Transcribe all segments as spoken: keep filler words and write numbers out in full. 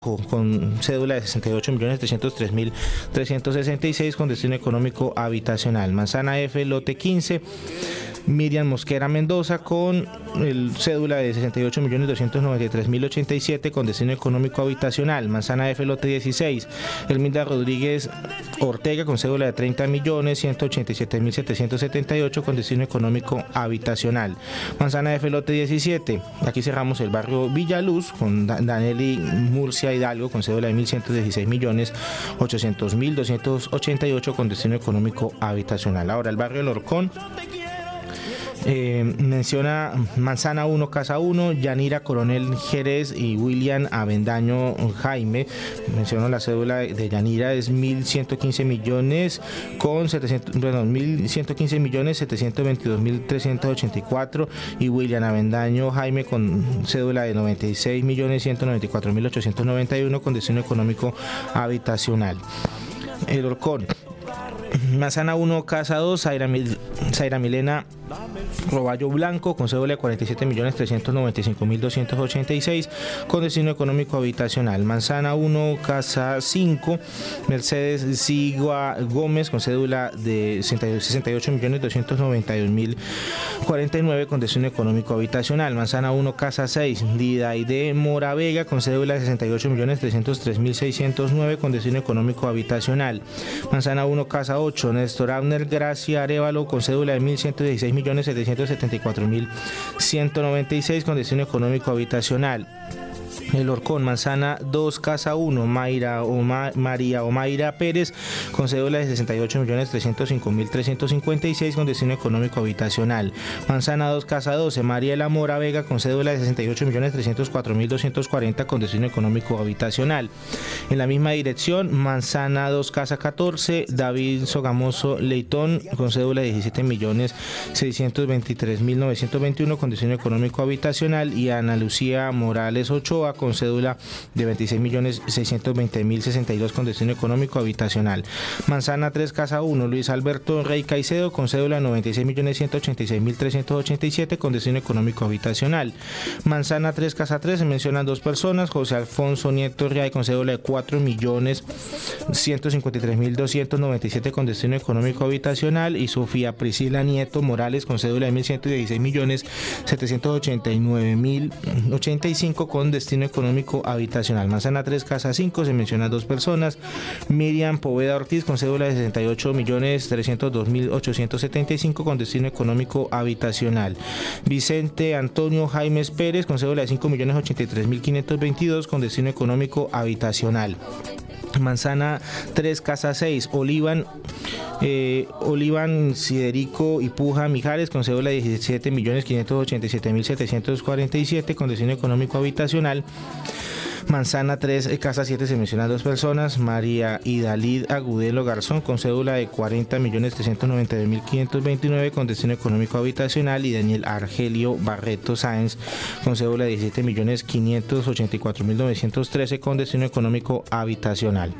con cédula de sesenta y ocho millones trescientos tres mil trescientos sesenta y seis con destino económico habitacional. Manzana F, lote quince, Miriam Mosquera Mendoza con el cédula de sesenta y ocho millones doscientos noventa y tres mil ochenta y siete con destino económico habitacional. Manzana F, lote dieciséis, Elminda Rodríguez Ortega con cédula de treinta millones ciento ochenta y siete mil setecientos setenta y ocho con destino económico habitacional. Manzana F, lote diecisiete, aquí cerramos el barrio Villaluz con Daneli Murcia Hidalgo con cédula de mil ciento dieciséis millones ochocientos mil doscientos ochenta y ocho con destino económico habitacional. Ahora el barrio El Horcón. Eh, menciona Manzana uno, Casa uno, Yanira Coronel Jerez y William Avendaño Jaime. Menciono la cédula de Yanira es mil ciento quince millones con setecientos, perdón, mil ciento quince millones setecientos veintidós mil trescientos ochenta y cuatro y William Avendaño Jaime con cédula de noventa y seis millones ciento noventa y cuatro mil ochocientos noventa y uno con destino económico habitacional. El Horcón. Manzana uno, Casa dos, Zaira, Mil, Zaira Milena Roballo Blanco con cédula de cuarenta y siete millones trescientos noventa y cinco mil doscientos ochenta y seis con destino económico habitacional. Manzana uno, Casa cinco, Mercedes Sigua Gómez con cédula de sesenta y ocho millones doscientos noventa y dos mil cuarenta y nueve con destino económico habitacional. Manzana uno, Casa seis, Didaide Mora Vega con cédula de sesenta y ocho millones trescientos tres mil seiscientos nueve con destino económico habitacional. Manzana uno, Casa ocho, Néstor Abner Gracia Arevalo con cédula de mil ciento dieciséis millones setecientos setenta y cuatro mil ciento noventa y seis con destino económico habitacional. El Horcón. Manzana dos, Casa uno, Mayra Oma, María Omaira Pérez con cédula de sesenta y ocho millones trescientos cinco mil trescientos cincuenta y seis con destino económico habitacional. Manzana dos, Casa doce, Mariela Mora Vega con cédula de sesenta y ocho millones trescientos cuatro mil doscientos cuarenta con destino económico habitacional. En la misma dirección, Manzana dos, Casa catorce, David Sogamoso Leitón con cédula de diecisiete millones seiscientos veintitrés mil novecientos veintiuno con destino económico habitacional y Ana Lucía Morales Ochoa con cédula de veintiséis millones seiscientos veinte mil sesenta y dos con destino económico habitacional. Manzana tres, Casa uno, Luis Alberto Rey Caicedo con cédula de noventa y seis millones ciento ochenta y seis mil trescientos ochenta y siete con destino económico habitacional. Manzana tres, Casa tres, se mencionan dos personas, José Alfonso Nieto Riay con cédula de cuatro millones ciento cincuenta y tres mil doscientos noventa y siete con destino económico habitacional y Sofía Priscila Nieto Morales con cédula de mil ciento dieciséis millones setecientos ochenta y nueve mil ochenta y cinco con destino económico habitacional. Manzana tres, Casa cinco, se mencionan dos personas, Miriam Poveda Ortiz con cédula de sesenta y ocho millones trescientos dos mil ochocientos setenta y cinco con destino económico habitacional. Vicente Antonio Jaimes Pérez con cédula de cinco millones ochenta y tres mil quinientos veintidós con destino económico habitacional. Manzana tres, Casa seis, Olivan eh, Olivan Siderico y Puja Mijares con cédula de diecisiete millones quinientos ochenta y siete mil setecientos cuarenta y siete con destino económico habitacional. Manzana tres, Casa siete, se mencionan dos personas, María Idalid Agudelo Garzón con cédula de cuarenta millones trescientos noventa y dos mil quinientos veintinueve con destino económico habitacional y Daniel Argelio Barreto Sáenz con cédula de diecisiete millones quinientos ochenta y cuatro mil novecientos trece con destino económico habitacional.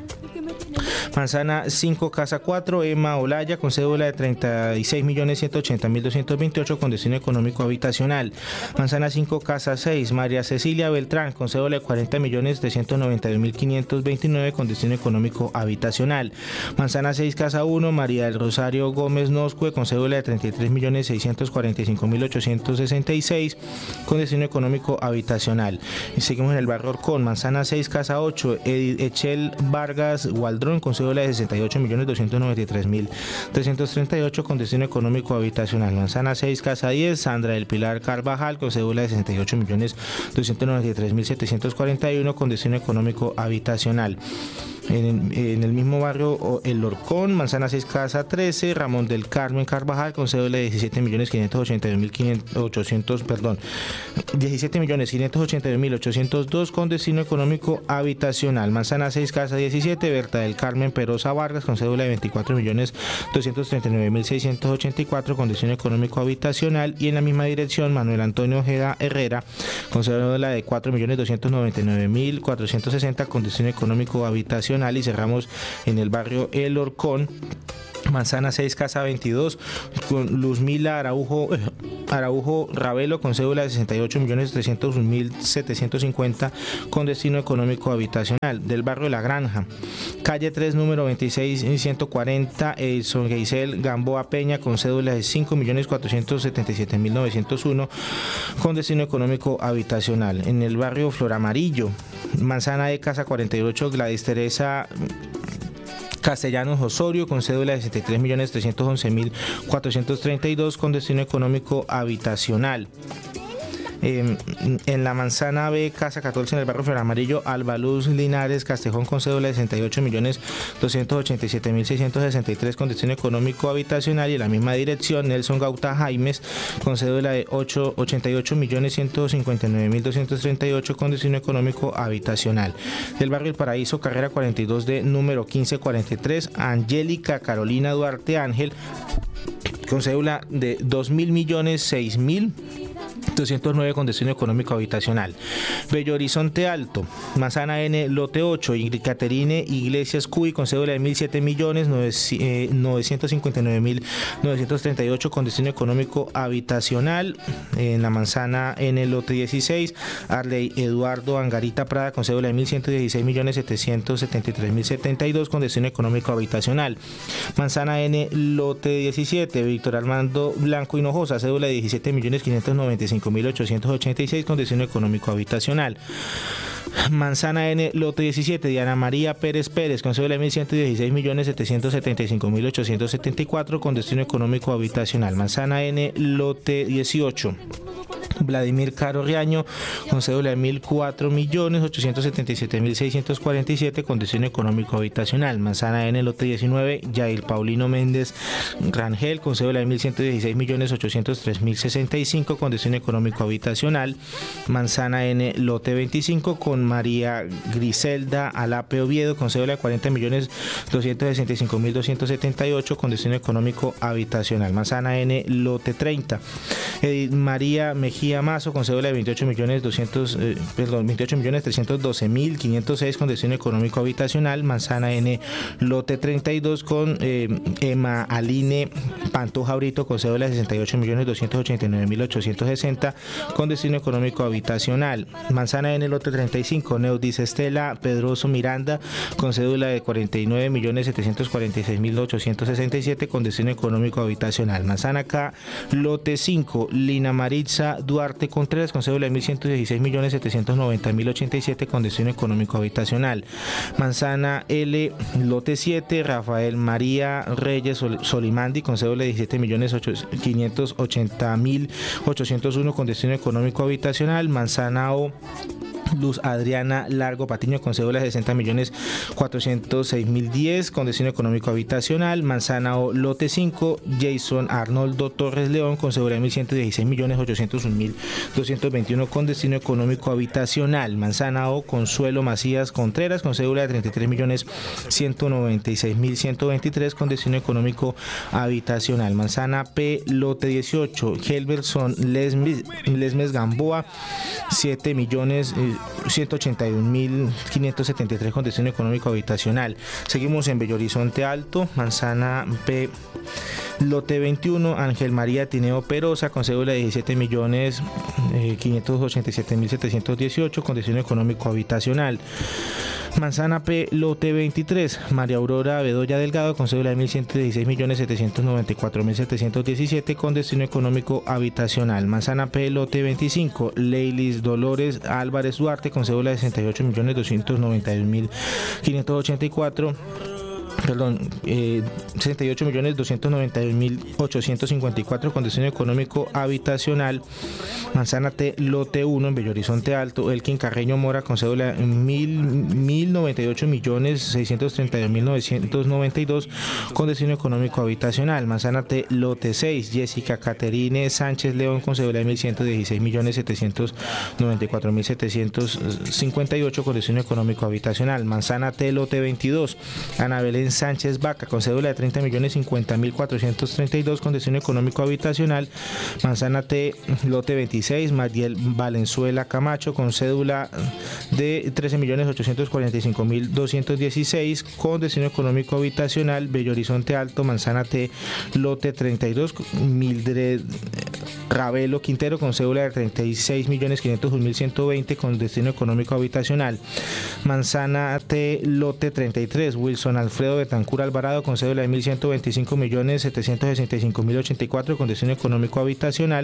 Manzana cinco, Casa cuatro, Emma Olaya con cédula de treinta y seis millones ciento ochenta mil doscientos veintiocho con destino económico habitacional. Manzana cinco, Casa seis, María Cecilia Beltrán con cédula de cuarenta millones trescientos noventa y dos mil quinientos veintinueve con destino económico habitacional. Manzana seis, Casa uno, María del Rosario Gómez Noscue con cédula de treinta y tres millones seiscientos cuarenta y cinco mil ochocientos sesenta y seis con destino económico habitacional. Y seguimos en el barrio Horcón. Manzana seis, Casa ocho, Edith Echel Vargas Waldrón con cédula de sesenta y ocho millones doscientos noventa y tres mil trescientos treinta y ocho con destino económico habitacional. Manzana seis, Casa diez, Sandra del Pilar Carvajal con cédula de sesenta y ocho millones doscientos noventa y tres mil setecientos cuarenta y uno con destino económico habitacional. En, en el mismo barrio El Horcón, Manzana seis, Casa trece, Ramón del Carmen Carvajal con cédula de diecisiete millones quinientos ochenta y dos mil ochocientos, perdón, diecisiete millones quinientos ochenta y dos mil ochocientos dos con destino económico habitacional. Manzana seis, Casa diecisiete, Berta del Carmen Perosa Vargas con cédula de veinticuatro millones doscientos treinta y nueve mil seiscientos ochenta y cuatro con destino económico habitacional. Y en la misma dirección, Manuel Antonio Ojeda Herrera con cédula de cuatro millones doscientos noventa y nueve mil cuatrocientos sesenta con destino económico habitacional. Y cerramos en el barrio El Horcón Manzana seis, casa veintidós, con Luzmila Araujo, Araujo Ravelo, con cédula de sesenta y ocho millones trescientos un mil setecientos cincuenta, con destino económico habitacional. Del barrio La Granja, calle tres, número veintiséis ciento cuarenta, Edson Geisel Gamboa Peña, con cédula de cinco millones cuatrocientos setenta y siete mil novecientos uno, con destino económico habitacional. En el barrio Flor Amarillo, Manzana de casa cuarenta y ocho, Gladys Teresa Castellanos Osorio, con cédula de sesenta y tres millones trescientos once mil cuatrocientos treinta y dos, con destino económico habitacional. Eh, en la Manzana B, casa catorce, en el barrio Flor Amarillo, Albaluz Linares Castejón, con cédula de sesenta y ocho millones doscientos ochenta y siete mil seiscientos sesenta y tres, con destino económico habitacional. Y en la misma dirección, Nelson Gauta Jaimes, con cédula de ochenta y ocho millones ciento cincuenta y nueve mil doscientos treinta y ocho, con destino económico habitacional. Del barrio El Paraíso, carrera cuarenta y dos D, número quince cuarenta y tres, Angélica Carolina Duarte Ángel, con cédula de dos mil millones seis mil doscientos nueve, con destino económico habitacional. Bello Horizonte Alto, Manzana N, lote ocho, Caterine Iglesias Cuy, con cédula de mil siete millones novecientos cincuenta y nueve mil novecientos treinta y ocho, con destino económico habitacional. En la Manzana N, lote dieciséis, Arley Eduardo Angarita Prada, con cédula de mil ciento dieciséis millones setecientos setenta y tres mil setenta y dos, con destino económico habitacional. Manzana N, lote diecisiete, Víctor Armando Blanco Hinojosa, cédula de diecisiete millones quinientos noventa y cinco mil ochocientos ochenta y seis, con destino económico habitacional. Manzana N, lote diecisiete, Diana María Pérez Pérez, con cédula de mil ciento dieciséis millones setecientos setenta y cinco mil ochocientos setenta y cuatro, con destino económico habitacional. Manzana N, lote dieciocho, Vladimir Caro Riaño, con cédula de mil cuatro millones ochocientos setenta y siete mil seiscientos cuarenta y siete, con destino económico habitacional. Manzana N, lote diecinueve, Yair Paulino Méndez Rangel, con cédula de mil ciento dieciséis millones ochocientos tres mil sesenta y cinco, con destino económico habitacional. Manzana N, lote veinticinco, con María Griselda Alape Oviedo, con cédula de cuarenta millones doscientos sesenta y cinco mil doscientos setenta y ocho, con destino económico habitacional. Manzana N, lote treinta, Edith María Mejía Mazo, con cédula de veintiocho millones doscientos, eh, perdón, veintiocho millones trescientos doce mil quinientos seis, con destino económico habitacional. Manzana N, lote treinta y dos, con eh, Emma Aline Pantoja Brito, con cédula de sesenta y ocho millones doscientos ochenta y nueve mil ochocientos sesenta, con destino económico habitacional. Manzana N, lote treinta y cinco, Neudis Estela Pedroso Miranda, con cédula de cuarenta y nueve millones setecientos cuarenta y seis mil ochocientos sesenta y siete, con destino económico habitacional. Manzana K, lote cinco, Lina Maritza Duarte Contreras, con cédula de mil ciento dieciséis millones setecientos noventa mil ochenta y siete, con destino económico habitacional. Manzana L, lote siete, Rafael María Reyes Sol Solimandi, con cédula de diecisiete millones quinientos ochenta mil ochocientos uno, con destino económico habitacional. Manzana O, Luz Adriana Largo Patiño, con cédula de sesenta millones cuatrocientos seis mil diez, con destino económico habitacional. Manzana O, lote cinco, Jason Arnoldo Torres León, con cédula de mil ciento dieciséis millones ochocientos un mil doscientos veintiuno, con destino económico habitacional. Manzana O, Consuelo Macías Contreras, con cédula de treinta y tres millones ciento noventa y seis mil ciento veintitrés, con destino económico habitacional. Manzana P, lote dieciocho, Helberson Lesmes, Lesmes Gamboa, siete millones ciento ochenta y un mil quinientos setenta y tres, con destino económico habitacional. Seguimos en Bello Horizonte Alto, Manzana P, lote veintiuno, Ángel María Tineo Perosa, con cédula de diecisiete millones quinientos ochenta y siete mil setecientos dieciocho, con destino económico habitacional. Manzana P, lote veintitrés, María Aurora Bedoya Delgado, con cédula de mil ciento dieciséis millones setecientos noventa y cuatro mil setecientos diecisiete, con destino económico habitacional. Manzana P, lote veinticinco, Leilis Dolores Álvarez Duarte, con cédula de sesenta y ocho millones doscientos noventa y un mil quinientos ochenta y cuatro, perdón, eh, sesenta y ocho millones doscientos noventa y un mil ochocientos cincuenta y cuatro, con destino económico habitacional. Manzana T, lote uno, en Bello Horizonte Alto, Elkin Carreño Mora, con cédula mil noventa y ocho millones seiscientos treinta y dos mil novecientos noventa y dos, con destino económico habitacional. Manzana T, lote seis, Jessica Caterine Sánchez León, con cédula de mil ciento dieciséis millones setecientos noventa y cuatro mil setecientos cincuenta y ocho, con destino económico habitacional. Manzana T, lote veintidós, Ana Belén Sánchez Vaca, con cédula de treinta millones cincuenta mil cuatrocientos treinta y dos, con destino económico habitacional. Manzana T, lote veintiséis, Mariel Valenzuela Camacho, con cédula de trece millones ochocientos cuarenta y cinco mil doscientos dieciséis, con destino económico habitacional. Bello Horizonte Alto, Manzana T, lote treinta y dos, Mildred Ravelo Quintero, con cédula de treinta y seis millones quinientos un mil ciento veinte, con destino económico habitacional. Manzana T, lote treinta y tres, Wilson Alfredo Betancur Alvarado, con cédula de mil ciento veinticinco millones setecientos sesenta y cinco mil ochenta y cuatro, con destino económico habitacional.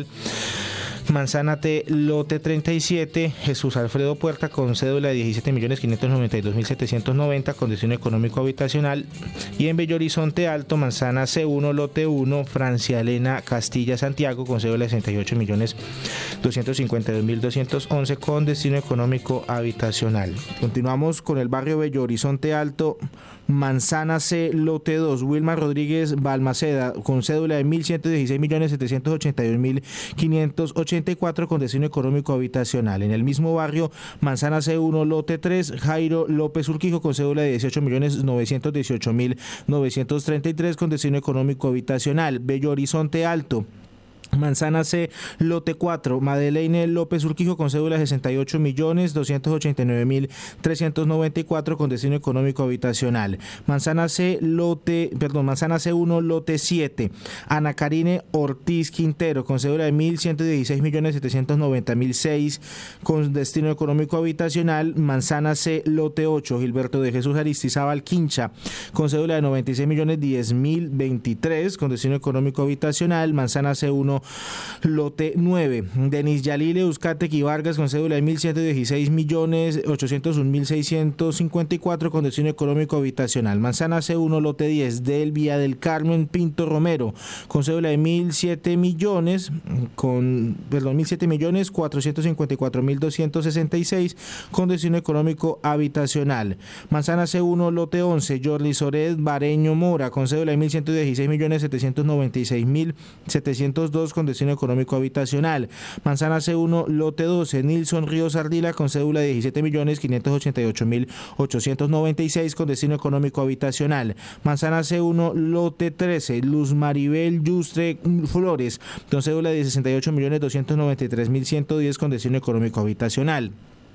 Manzana T, lote treinta y siete, Jesús Alfredo Puerta, con cédula de diecisiete millones quinientos noventa y dos mil setecientos noventa, con destino económico habitacional. Y en Bello Horizonte Alto, Manzana C uno, lote uno, Francia Elena Castilla Santiago, con cédula de sesenta y ocho millones doscientos cincuenta y dos mil doscientos once, con destino económico habitacional. Continuamos con el barrio Bello Horizonte Alto, Manzana C, lote dos, Wilma Rodríguez Balmaceda, con cédula de mil ciento dieciséis millones setecientos ochenta y dos mil quinientos ochenta y cuatro, con destino económico habitacional. En el mismo barrio, Manzana C uno, lote tres, Jairo López Urquijo, con cédula de dieciocho millones novecientos dieciocho mil novecientos treinta y tres, con destino económico habitacional. Bello Horizonte Alto, Manzana C, lote cuatro, Madeleine López Urquijo, con cédula de sesenta y ocho millones doscientos ochenta y nueve mil trescientos noventa y cuatro, con destino económico habitacional. Manzana C, lote, perdón, Manzana C uno, lote siete, Ana Karine Ortiz Quintero, con cédula de mil ciento dieciséis millones setecientos noventa mil seis, con destino económico habitacional. Manzana C, lote ocho, Gilberto de Jesús Aristizábal Quincha, con cédula de noventa y seis millones diez mil veintitrés, con destino económico habitacional. Manzana C uno, lote nueve, Denis Yalile Euskátegui Vargas, con cédula de mil ciento dieciséis millones ochocientos un mil seiscientos cincuenta y cuatro, con destino económico habitacional. Manzana C uno, lote diez, Delvia del Carmen Pinto Romero, con cédula de mil siete millones, con, perdón, mil siete millones cuatrocientos cincuenta y cuatro mil doscientos sesenta y seis, con destino económico habitacional. Manzana C uno, lote once, Jordi Sored Bareño Mora, con cédula de mil ciento dieciséis millones setecientos noventa y seis mil setecientos dos, con destino económico habitacional. Manzana C uno, lote doce, Nilson Ríos Ardila, con cédula de diecisiete millones quinientos ochenta y ocho mil ochocientos noventa y seis, con destino económico habitacional. Manzana C uno, lote trece, Luz Maribel Yustre Flores, con cédula de sesenta y ocho millones doscientos noventa y tres mil ciento diez, con destino económico habitacional.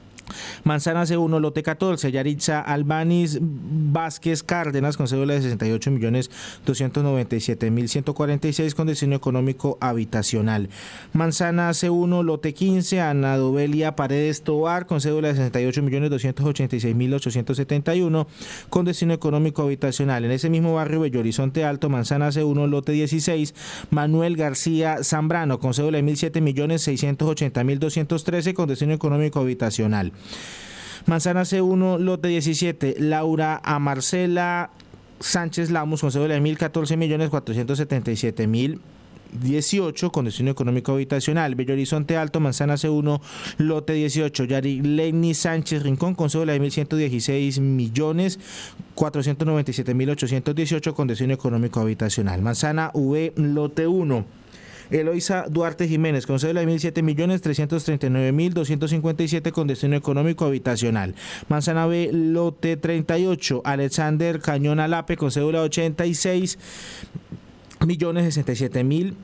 Manzana C uno, lote catorce, Yaritza Albanis Vázquez Cárdenas, con cédula de sesenta y ocho millones doscientos noventa y siete mil ciento cuarenta y seis, con destino económico habitacional. Manzana C uno, lote quince, Ana Dovelia Paredes Tobar, con cédula de sesenta y ocho millones doscientos ochenta y seis mil ochocientos setenta y uno, con destino económico habitacional. En ese mismo barrio Bello Horizonte Alto, Manzana C uno, lote dieciséis, Manuel García Zambrano, con cédula de mil siete millones seiscientos ochenta mil doscientos trece, con destino económico habitacional. Manzana C uno, lote diecisiete, Laura A. Marcela Sánchez Lamus, con cédula de mil catorce millones cuatrocientos setenta y siete mil dieciocho, con destino económico habitacional. Bello Horizonte Alto, Manzana C uno, lote dieciocho, Yarileni Sánchez Rincón, con cédula de mil ciento dieciséis millones cuatrocientos noventa y siete mil ochocientos dieciocho, con destino económico habitacional. Manzana V, lote uno, Eloisa Duarte Jiménez, con cédula de mil siete millones trescientos treinta y nueve mil doscientos cincuenta y siete, con destino económico habitacional. Manzana B, lote treinta y ocho, Alexander Cañón Alape, con cédula de ochenta y seis millones sesenta y siete mil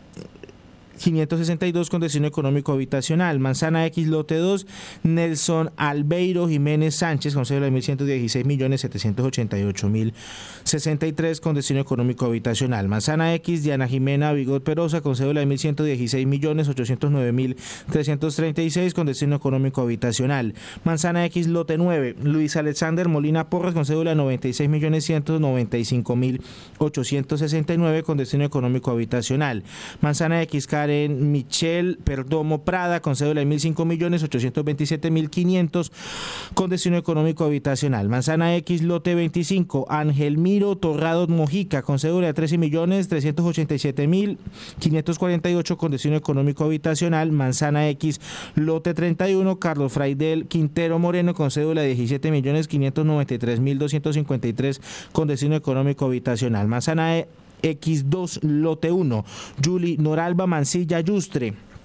quinientos sesenta y dos, con destino económico habitacional. Manzana X, lote dos, Nelson Albeiro Jiménez Sánchez, con cédula de mil ciento dieciséis millones setecientos ochenta y ocho mil sesenta y tres, con destino económico habitacional. Manzana X, Diana Jimena Vigot Perosa, con cédula de mil ciento dieciséis millones ochocientos nueve mil trescientos treinta y seis, con destino económico habitacional. Manzana X, lote nueve, Luis Alexander Molina Porras, con cédula de noventa y seis millones ciento noventa y cinco mil ochocientos sesenta y nueve, con destino económico habitacional. Manzana X, Karen Michelle Perdomo Prada, con cédula de mil cinco millones ochocientos veintisiete mil quinientos, con destino económico habitacional. Manzana X, lote veinticinco, Ángel Miro Torrado Mojica, con cédula de trece millones trescientos ochenta y siete mil quinientos cuarenta y ocho, con destino económico habitacional. Manzana X, lote treinta y uno, Carlos Fraidel Quintero Moreno, con cédula de diecisiete millones quinientos noventa y tres mil doscientos cincuenta y tres, con destino económico habitacional. Manzana E X dos, lote uno, Julie Noralba Mancilla Yustre,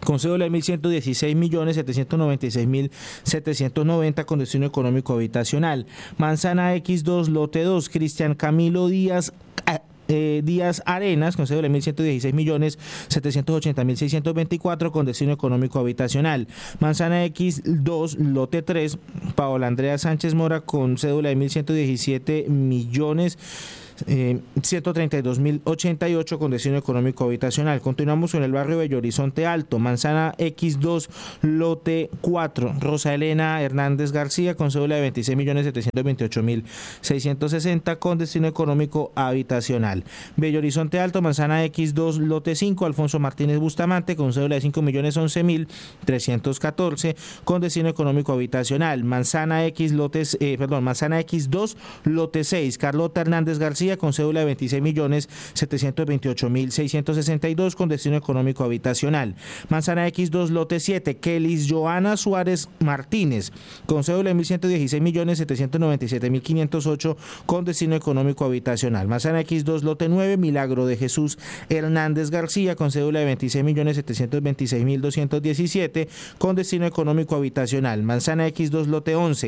con cédula de mil ciento dieciséis millones setecientos noventa y seis mil setecientos noventa con destino económico habitacional. Manzana X dos, lote dos, Cristian Camilo Díaz Eh, Díaz Arenas, con cédula de mil ciento dieciséis millones setecientos ochenta mil seiscientos veinticuatro con destino económico habitacional. Manzana X dos, lote tres, Paola Andrea Sánchez Mora, con cédula de mil ciento diecisiete millones Eh, ciento treinta y dos mil ochenta y ocho con destino económico habitacional. Continuamos con el barrio Bello Horizonte Alto. Manzana X dos, lote cuatro, Rosa Elena Hernández García, con cédula de veintiséis millones setecientos veintiocho mil seiscientos sesenta con destino económico habitacional. Bello Horizonte Alto, Manzana X dos, lote cinco, Alfonso Martínez Bustamante, con cédula de cinco millones once mil trescientos catorce con destino económico habitacional. Manzana X lotes, eh, perdón, Manzana X dos, lote seis, Carlota Hernández García, con cédula de veintiséis millones setecientos veintiocho mil seiscientos sesenta y dos con destino económico habitacional. Manzana X dos, lote siete, Kelis Joana Suárez Martínez, con cédula de mil ciento dieciséis millones setecientos noventa y siete mil quinientos ocho con destino económico habitacional. Manzana X dos, lote nueve, Milagro de Jesús Hernández García, con cédula de veintiséis millones setecientos veintiséis mil doscientos diecisiete con destino económico habitacional. Manzana X dos, lote once,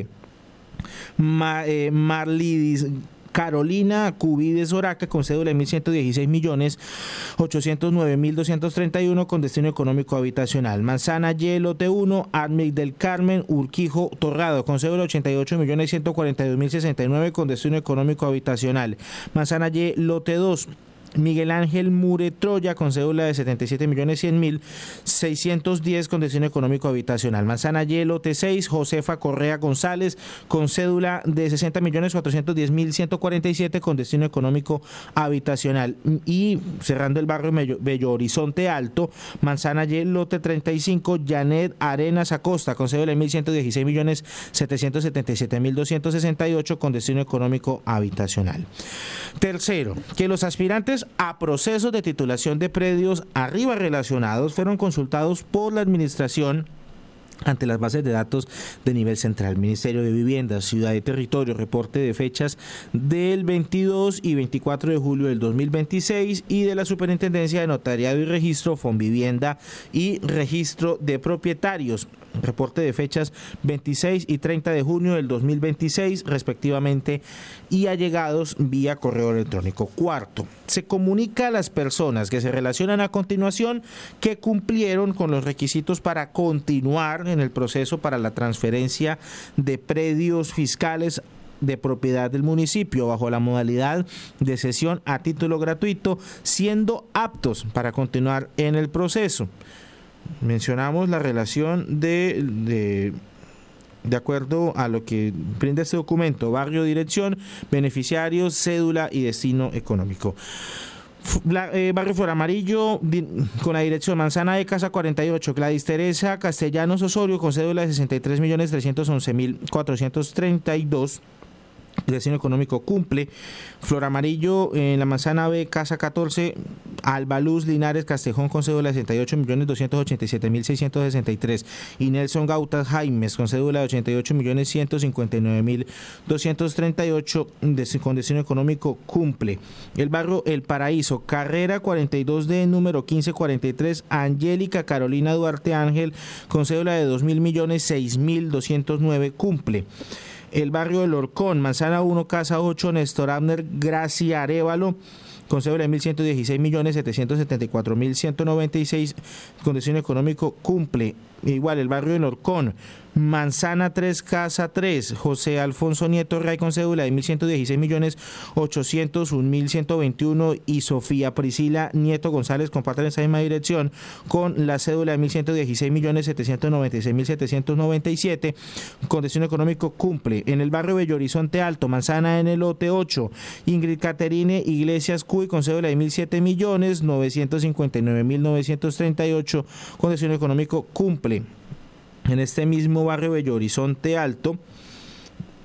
Ma, eh, Marlidis Carolina Cubides Oraca, con cédula de mil ciento dieciséis millones ochocientos nueve mil doscientos treinta y uno con destino económico habitacional. Manzana Y, lote uno, Admix del Carmen Urquijo Torrado, con cédula de ochenta y ocho millones ciento cuarenta y dos mil sesenta y nueve con destino económico habitacional. Manzana Y, lote dos, Miguel Ángel Mure Troya, con cédula de setenta y siete millones cien mil seiscientos diez con destino económico habitacional. Manzana Y, lote seis, Josefa Correa González, con cédula de sesenta millones cuatrocientos diez mil ciento cuarenta y siete con destino económico habitacional. Y cerrando el barrio Bello, Bello Horizonte Alto, Manzana Y, lote treinta y cinco, Janet Arenas Acosta, con cédula de mil ciento dieciséis millones setecientos setenta y siete mil doscientos sesenta y ocho con destino económico habitacional. Tercero, que los aspirantes a procesos de titulación de predios arriba relacionados fueron consultados por la administración ante las bases de datos de nivel central, Ministerio de Vivienda, Ciudad y Territorio, reporte de fechas del veintidós y veinticuatro de julio del dos mil veintiséis y de la Superintendencia de Notariado y Registro, Fonvivienda y Registro de Propietarios, reporte de fechas veintiséis y treinta de junio del dos mil veintiséis respectivamente, y allegados vía correo electrónico. Cuarto, se comunica a las personas que se relacionan a continuación que cumplieron con los requisitos para continuar en el proceso para la transferencia de predios fiscales de propiedad del municipio bajo la modalidad de cesión a título gratuito, siendo aptos para continuar en el proceso. Mencionamos la relación de, de de acuerdo a lo que brinda este documento: barrio, dirección, beneficiarios, cédula y destino económico. La, eh, barrio Flor Amarillo, di, con la dirección Manzana de Casa cuarenta y ocho, Gladys Teresa Castellanos Osorio, con cédula de sesenta y tres millones trescientos once mil cuatrocientos treinta y dos. El destino económico cumple. Flor Amarillo, en la Manzana B, Casa catorce, Albaluz Linares Castejón, con cédula de sesenta y ocho millones doscientos ochenta y siete mil seiscientos sesenta y tres, y Nelson Gautas Jaimes, con cédula de ochenta y ocho millones ciento cincuenta y nueve mil doscientos treinta y ocho, con destino económico cumple. El barrio El Paraíso, Carrera cuarenta y dos D, número quince cuarenta y tres, Angélica Carolina Duarte Ángel, con cédula de dos mil millones seis mil doscientos nueve, cumple. El barrio El Horcón, Manzana uno, Casa ocho, Néstor Abner Gracia Arévalo, con cédula de mil ciento dieciséis millones setecientos setenta y cuatro mil ciento noventa y seis, con destino económico cumple. Igual el barrio El Horcón, Manzana tres, Casa tres, José Alfonso Nieto Ray, con cédula de mil ciento dieciséis millones ochocientos un mil ciento veintiuno, y Sofía Priscila Nieto González comparten esa misma dirección con la cédula de mil ciento dieciséis millones setecientos noventa y seis mil setecientos noventa y siete, con destino económico cumple. En el barrio Bello Horizonte Alto, Manzana en el lote ocho, Ingrid Caterine Iglesias Cuy, con cédula de mil siete millones novecientos cincuenta y nueve mil novecientos treinta y ocho, con destino económico cumple. En este mismo barrio Bello Horizonte Alto,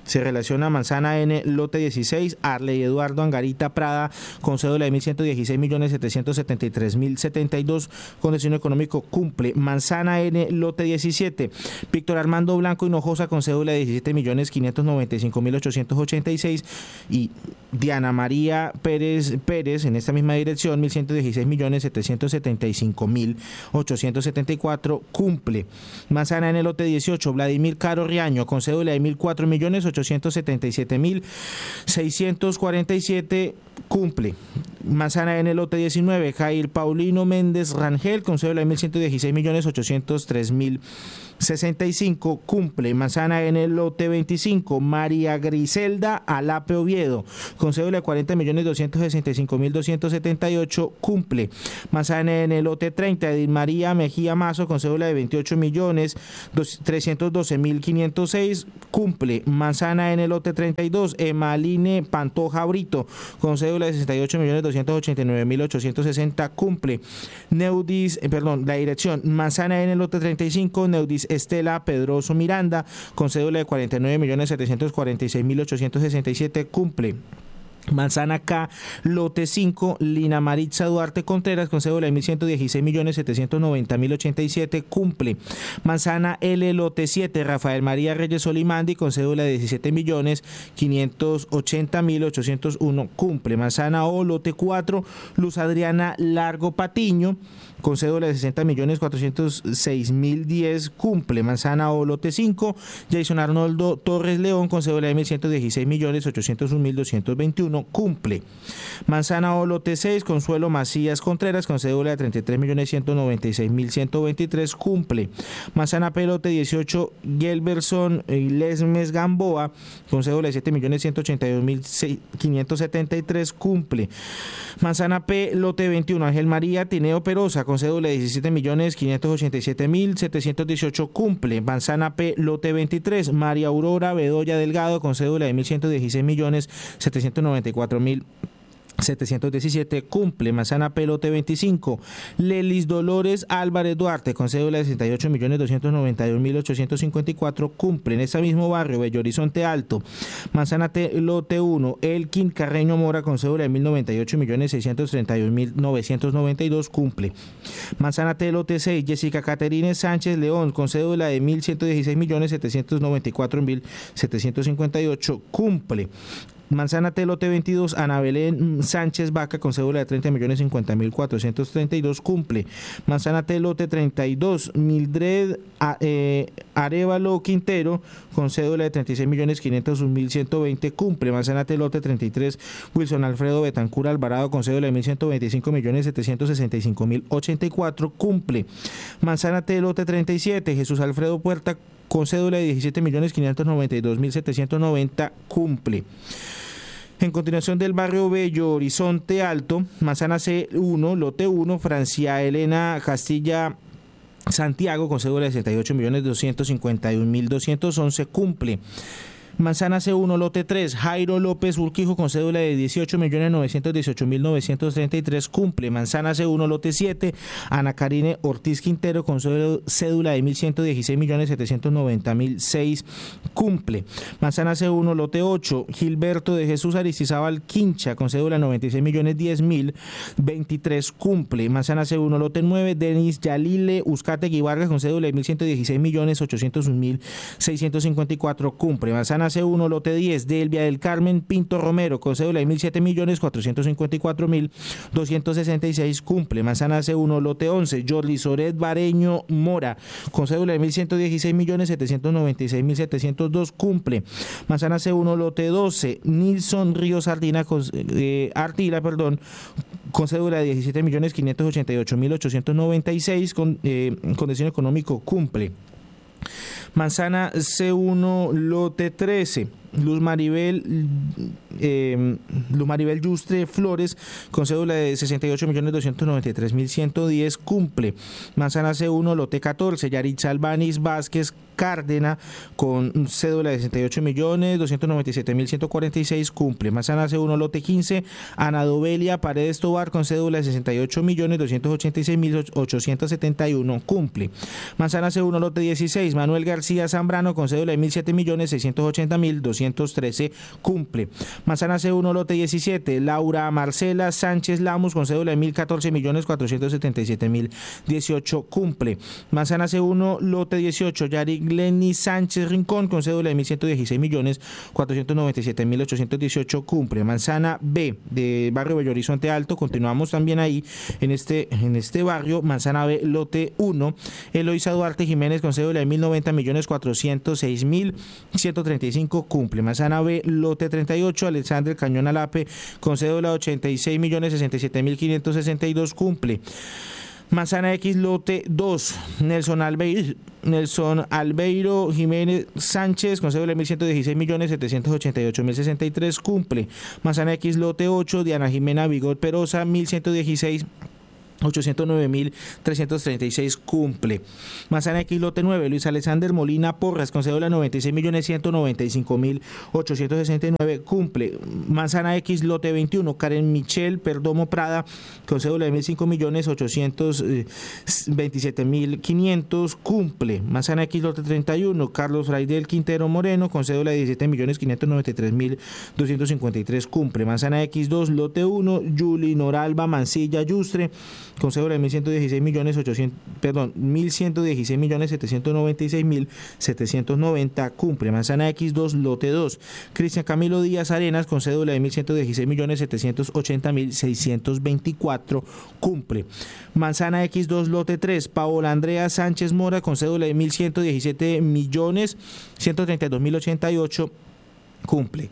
Se relaciona manzana N, lote dieciséis, Arley Eduardo Angarita Prada, con cédula de mil ciento dieciséis millones setecientos setenta y tres mil setenta y dos, con destino económico cumple. Manzana N, lote diecisiete, Víctor Armando Blanco Hinojosa, con cédula de diecisiete millones quinientos noventa y cinco mil ochocientos ochenta y seis, y Diana María Pérez Pérez, en esta misma dirección, mil ciento dieciséis millones setecientos setenta y cinco mil ochocientos setenta y cuatro, cumple. Manzana N, lote dieciocho, Vladimir Caro Riaño, con cédula de mil cuatro millones ochocientos setenta y siete mil seiscientos cuarenta y siete, cumple. Manzana N, lote diecinueve, Jair Paulino Méndez Rangel, con cédula de mil ciento dieciséis millones ochocientos tres mil sesenta y cinco, cumple. Manzana N, lote veinticinco, María Griselda Alape Oviedo, con cédula de cuarenta millones doscientos sesenta y cinco mil doscientos setenta y ocho, cumple. Manzana N, lote treinta, Edith María Mejía Mazo, con cédula de veintiocho millones trescientos doce mil quinientos seis, cumple. Manzana N, lote treinta y dos, Emaline Pantoja Brito, con cédula de sesenta y ocho millones doscientos ochenta y nueve mil ochocientos sesenta, cumple. Neudis, eh, perdón, la dirección, Manzana N, lote treinta y cinco, Neudis Estela Pedroso Miranda, con cédula de cuarenta y nueve millones setecientos cuarenta y seis mil ochocientos sesenta y siete, cumple. Manzana K, lote cinco, Lina Maritza Duarte Contreras, con cédula de mil ciento dieciséis millones setecientos noventa mil ochenta y siete, cumple. Manzana L, lote siete, Rafael María Reyes Solimandi, con cédula de diecisiete millones quinientos ochenta mil ochocientos uno, cumple. Manzana O, lote cuatro, Luz Adriana Largo Patiño, con cédula de sesenta millones cuatrocientos seis mil diez, cumple. Manzana O, lote cinco, Jason Arnoldo Torres León, con cédula de mil ciento dieciséis millones ochocientos un mil doscientos veintiuno, cumple. Manzana O, lote seis, Consuelo Macías Contreras, con cédula de treinta y tres millones ciento noventa y seis mil ciento veintitrés, cumple. Manzana P, lote dieciocho, Gelberson Lesmes Gamboa, con cédula de siete millones ciento ochenta y dos mil quinientos setenta y tres, cumple. Manzana P, lote veintiuno, Ángel María Tineo Perosa, con cédula de diecisiete millones quinientos ochenta y siete mil setecientos dieciocho, cumple. Manzana P, lote veintitrés, María Aurora Bedoya Delgado, con cédula de mil ciento dieciséis millones setecientos noventa y cuatro mil setecientos diecisiete, cumple. Manzana P, lote veinticinco, Lelis Dolores Álvarez Duarte, con cédula de sesenta y ocho millones doscientos noventa y dos mil ochocientos cincuenta y cuatro, cumple. En ese mismo barrio, Bello Horizonte Alto, Manzana T, lote uno, Elkin Carreño Mora, con cédula de mil noventa y ocho millones seiscientos treinta y dos mil novecientos noventa y dos, cumple. Manzana T, lote seis, Jessica Caterine Sánchez León, con cédula de mil ciento dieciséis millones setecientos noventa y cuatro mil setecientos cincuenta y ocho, cumple. Manzana T, lote veintidós, Ana Belén Sánchez Vaca, con cédula de treinta millones cincuenta mil cuatrocientos treinta y dos, cumple. Manzana T, lote treinta y dos, Mildred eh, Arevalo Quintero, con cédula de treinta y seis millones quinientos un mil ciento veinte, cumple. Manzana T, lote treinta y tres, Wilson Alfredo Betancur Alvarado, con cédula de mil ciento veinticinco millones setecientos sesenta y cinco mil ochenta y cuatro, cumple. Manzana T, lote treinta y siete, Jesús Alfredo Puerta, con cédula de diecisiete millones quinientos noventa y dos mil setecientos noventa, cumple. En continuación del barrio Bello Horizonte Alto, Manzana C uno, lote uno, Francia Elena Castilla Santiago, con cédula de sesenta y ocho millones doscientos cincuenta y un mil doscientos once, cumple. Manzana C uno, lote tres, Jairo López Urquijo, con cédula de dieciocho millones novecientos dieciocho mil novecientos treinta y tres, cumple. Manzana C uno, lote siete, Ana Karine Ortiz Quintero, con cédula de mil ciento dieciséis millones setecientos noventa mil seis, cumple. Manzana C uno, lote ocho, Gilberto de Jesús Aristizábal Quincha, con cédula noventa y seis millones diez mil veintitrés, cumple. Manzana C uno, lote nueve, Denis Yalile Uzcategui Vargas, con cédula de mil ciento dieciséis millones ochocientos un mil seiscientos cincuenta y cuatro, cumple. Manzana C uno, lote diez, Delvia del Carmen Pinto Romero, con cédula de mil siete millones cuatrocientos cincuenta y cuatro mil doscientos sesenta y seis, cumple. Manzana C uno, lote once, Jordi Soret Bareño Mora, con cédula de mil ciento dieciséis millones setecientos noventa y seis mil setecientos dos, cumple. Manzana C uno, lote doce, Nilson Ríos Ardina, con, eh, Artila, perdón, con cédula de diecisiete millones quinientos ochenta y ocho mil ochocientos noventa y seis, con eh, condición económico, cumple. Manzana C uno, lote trece, Luz Maribel eh, Luz Maribel Yustre Flores, con cédula de sesenta y ocho millones doscientos noventa y tres mil ciento diez, cumple. Manzana C uno, lote catorce, Yaritza Albanis Vázquez Cárdena con cédula de sesenta y ocho millones doscientos noventa y siete mil ciento cuarenta y seis, cumple. Manzana C uno, lote quince, Ana Dovelia Paredes Tobar con cédula de sesenta y ocho millones doscientos ochenta y seis mil ochocientos setenta y uno, cumple. Manzana C uno, lote dieciséis, Manuel García Zambrano con cédula de mil siete millones seiscientos ochenta mil doscientos trece, cumple. Manzana C uno, lote diecisiete, Laura Marcela Sánchez Lamus con cédula de mil catorce millones cuatrocientos setenta y siete mil dieciocho, cumple. Manzana C uno, lote dieciocho, Yari Glenny Sánchez Rincón con cédula de mil ciento dieciséis millones cuatrocientos noventa y siete mil ochocientos dieciocho, cumple. Manzana B de barrio Bello Horizonte Alto, continuamos también ahí en este, en este barrio. Manzana B, lote uno, Eloisa Duarte Jiménez con cédula de mil noventa millones cuatrocientos seis mil ciento treinta y cinco, cumple. Manzana B, lote treinta y ocho, Alexander Cañón Alape con cédula de ochenta y seis millones sesenta y siete mil quinientos sesenta y dos, cumple. Manzana X, lote dos, Nelson Albeiro, Nelson Albeiro Jiménez Sánchez con cédula de mil ciento dieciséis millones setecientos ochenta y ocho mil sesenta y tres, cumple. Manzana X, lote ocho, Diana Jimena Bigot Perosa, mil ciento dieciséis ochocientos nueve mil trescientos treinta y seis, cumple. Manzana X, lote nueve, Luis Alexander Molina Porras con cédula noventa y seis millones ciento noventa y cinco mil ochocientos sesenta y nueve, cumple. Manzana X, lote veintiuno, Karen Michelle Perdomo Prada con cédula de mil cinco millones ochocientos veintisiete mil quinientos, cumple. Manzana X, lote treinta y uno, Carlos Raidel Quintero Moreno con cédula de diecisiete millones quinientos noventa y tres mil doscientos cincuenta y tres, cumple. Manzana X dos, lote uno, Yuli Noralba Mancilla Yustre con cédula de mil ciento dieciséis millones ochocientos, perdón, mil ciento dieciséis millones setecientos noventa y seis mil setecientos noventa, cumple. Manzana X dos, lote dos, Cristian Camilo Díaz Arenas con cédula de mil ciento dieciséis millones setecientos ochenta mil seiscientos veinticuatro, cumple. Manzana X dos, lote tres, Paola Andrea Sánchez Mora con cédula de mil ciento diecisiete millones ciento treinta y dos mil ochenta y ocho, cumple.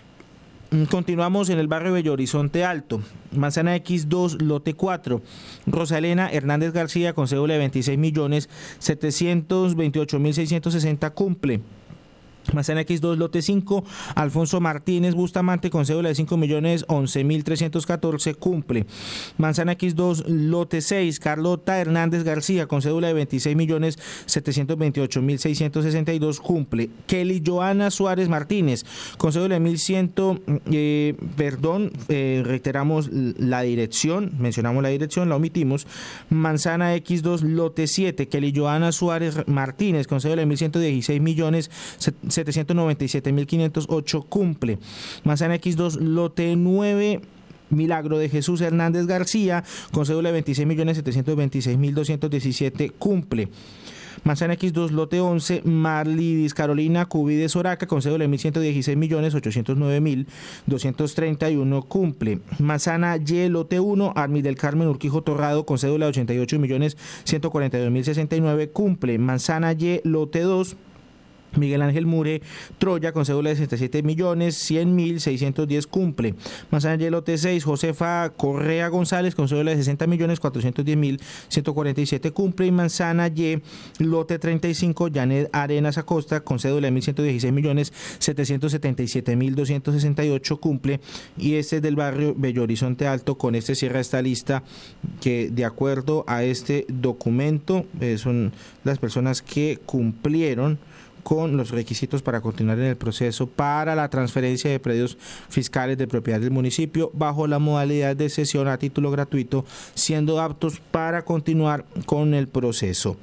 Continuamos en el barrio Bello Horizonte Alto. Manzana X dos, lote cuatro, Rosalena Hernández García con cédula de veintiséis millones setecientos veintiocho mil seiscientos sesenta, cumple. Manzana X dos, lote cinco, Alfonso Martínez Bustamante con cédula de cinco millones once mil trescientos catorce, cumple. Manzana X dos, lote seis, Carlota Hernández García con cédula de veintiséis millones setecientos veintiocho mil seiscientos sesenta y dos, cumple. Kelly Joana Suárez Martínez con cédula de mil cien, eh, perdón, eh, reiteramos la dirección, mencionamos la dirección, la omitimos. Manzana X dos, lote siete, Kelly Joana Suárez Martínez con cédula de mil ciento dieciséis millones setecientos noventa y siete mil quinientos ocho, cumple. Manzana X dos, lote nueve, Milagro de Jesús Hernández García con cédula de veintiséis millones setecientos veintiséis mil doscientos diecisiete, cumple. Manzana X dos, lote once, Marlidis Carolina Cubide Soraca con cédula de mil ciento dieciséis millones ochocientos nueve mil doscientos treinta y uno, cumple. Manzana Y, lote uno, Armis del Carmen Urquijo Torrado con cédula de ochenta y ocho millones ciento cuarenta y dos mil sesenta y nueve, cumple. Manzana Y, lote dos, Miguel Ángel Mure Troya con cédula de sesenta y siete millones cien mil seiscientos diez, cumple. Manzana Y, lote seis, Josefa Correa González con cédula de sesenta millones cuatrocientos diez mil ciento cuarenta y siete, cumple. Y Manzana Y, lote treinta y cinco, Janet Arenas Acosta con cédula de mil ciento dieciséis millones setecientos setenta y siete mil doscientos sesenta y ocho, cumple. Y este es del barrio Bello Horizonte Alto. Con este cierra esta lista que, de acuerdo a este documento, eh, son las personas que cumplieron con los requisitos para continuar en el proceso para la transferencia de predios fiscales de propiedad del municipio bajo la modalidad de cesión a título gratuito, siendo aptos para continuar con el proceso.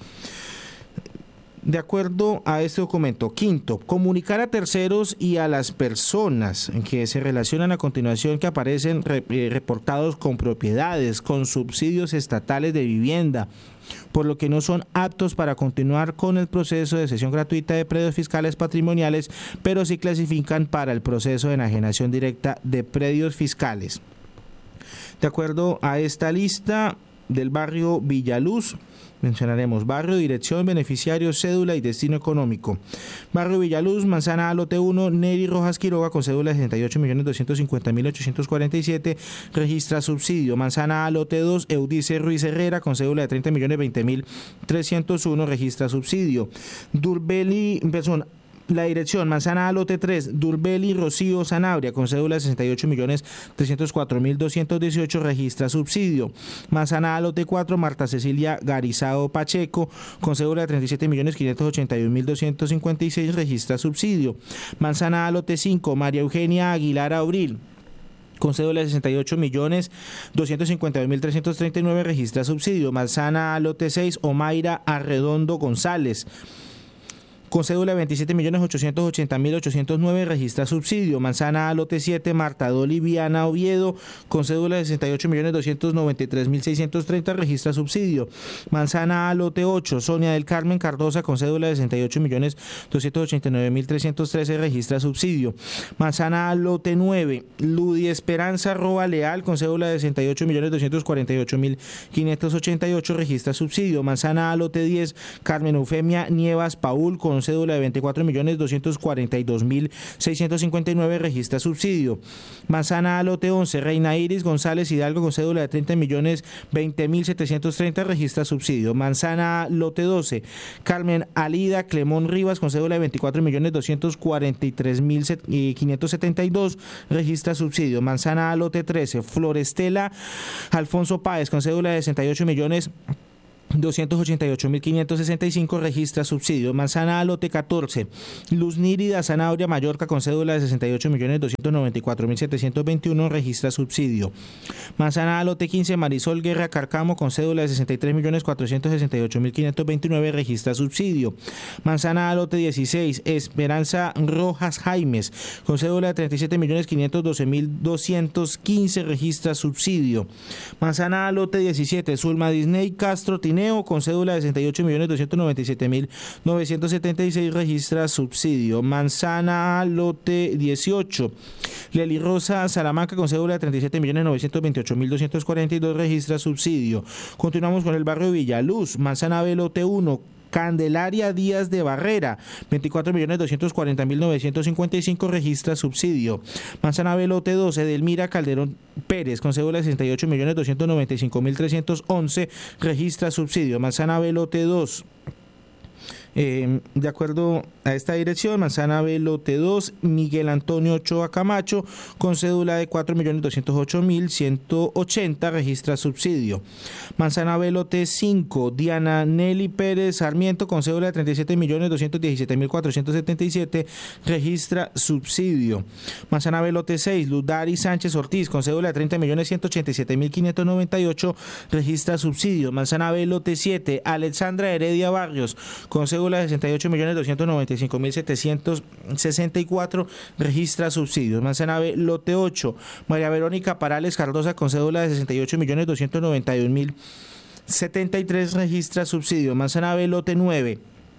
De acuerdo a este documento, quinto, comunicar a terceros y a las personas que se relacionan a continuación que aparecen reportados con propiedades, con subsidios estatales de vivienda, por lo que no son aptos para continuar con el proceso de cesión gratuita de predios fiscales patrimoniales, pero sí clasifican para el proceso de enajenación directa de predios fiscales. De acuerdo a esta lista del barrio Villaluz, mencionaremos barrio, dirección, beneficiario, cédula y destino económico. Barrio Villaluz, Manzana A, lote uno, Neri Rojas Quiroga con cédula de sesenta y ocho millones doscientos cincuenta mil ochocientos cuarenta y siete, registra subsidio. Manzana A, lote dos, Eudice Ruiz Herrera con cédula de treinta millones veinte mil trescientos uno, registra subsidio. Durbeli, perdón, La dirección: Manzana A, lote tres, Durbeli Rocío Sanabria, con cédula de sesenta y ocho millones trescientos cuatro mil doscientos dieciocho, registra subsidio. Manzana A, lote cuatro, Marta Cecilia Garizado Pacheco, con cédula de treinta y siete millones quinientos ochenta y un mil doscientos cincuenta y seis, registra subsidio. Manzana A, lote cinco, María Eugenia Aguilar Abril, con cédula de sesenta y ocho millones doscientos cincuenta y dos mil trescientos treinta y nueve, registra subsidio. Manzana A, lote seis, Omaira Arredondo González, con cédula de veintisiete millones ochocientos ochenta mil ochocientos nueve, registra subsidio. Manzana A, lote siete, Marta Dolly Viana Oviedo, con cédula de sesenta y ocho millones doscientos noventa y tres mil seiscientos treinta, registra subsidio. Manzana A, lote ocho, Sonia del Carmen Cardosa, con cédula de sesenta y ocho millones doscientos ochenta y nueve mil trescientos trece, registra subsidio. Manzana A, lote nueve, Ludi Esperanza Roa Leal, con cédula de sesenta y ocho millones doscientos cuarenta y ocho mil quinientos ochenta y ocho, registra subsidio. Manzana A, lote diez, Carmen Eufemia Nievas Paul, con cédula de veinticuatro millones doscientos cuarenta y dos mil seiscientos cincuenta y nueve, registra subsidio. Manzana A, lote once, Reina Iris González Hidalgo, con cédula de treinta millones veinte mil setecientos treinta, registra subsidio. Manzana A, lote doce, Carmen Alida Clemón Rivas, con cédula de veinticuatro millones doscientos cuarenta y tres mil quinientos setenta y dos, registra subsidio. Manzana A, lote trece, Florestela Alfonso Páez, con cédula de sesenta y ocho millones doscientos ochenta y ocho mil quinientos sesenta y cinco, registra subsidio. Manzana A, lote catorce, Luz Nírida Zanabria Mallorca, con cédula de sesenta y ocho millones doscientos noventa y cuatro mil setecientos veintiuno, registra subsidio. Manzana A, lote quince, Marisol Guerra Carcamo, con cédula de sesenta y tres millones cuatrocientos sesenta y ocho mil quinientos veintinueve, registra subsidio. Manzana A, lote dieciséis, Esperanza Rojas Jaimes, con cédula de treinta y siete millones quinientos doce mil doscientos quince, registra subsidio. Manzana A, lote diecisiete, Zulma Disney Castro Tineo, con cédula de sesenta y ocho millones doscientos noventa y siete mil novecientos setenta y seis, registra subsidio. Manzana A, lote dieciocho, Leli Rosa Salamanca, con cédula de treinta y siete millones novecientos veintiocho mil doscientos cuarenta y dos, registra subsidio. Continuamos con el barrio Villaluz. Manzana B, lote uno, Candelaria Díaz de Barrera, veinticuatro millones doscientos cuarenta mil novecientos cincuenta y cinco, registra subsidio. Manzana B, lote doce, Edelmira Calderón Pérez, con cédula de sesenta y ocho millones doscientos noventa y cinco mil trescientos once, registra subsidio. Manzana B, lote dos, Eh, de acuerdo a esta dirección, Manzana B, lote dos, Miguel Antonio Ochoa Camacho, con cédula de cuatro millones doscientos ocho mil ciento ochenta, registra subsidio. Manzana B, lote cinco, Diana Nelly Pérez Sarmiento, con cédula de treinta y siete millones doscientos diecisiete mil cuatrocientos setenta y siete, registra subsidio. Manzana B, lote seis, Ludari Sánchez Ortiz, con cédula de treinta millones ciento ochenta y siete mil quinientos noventa y ocho, registra subsidio. Manzana B, lote siete, Alexandra Heredia Barrios, con cédula de sesenta y ocho millones doscientos noventa y cinco mil setecientos sesenta y cuatro, registra subsidios. Manzana B, lote ocho, María Verónica Parales Cardosa, con cédula de sesenta y ocho millones doscientos noventa y un mil setenta y tres, registra subsidio. Manzana B, lote nueve,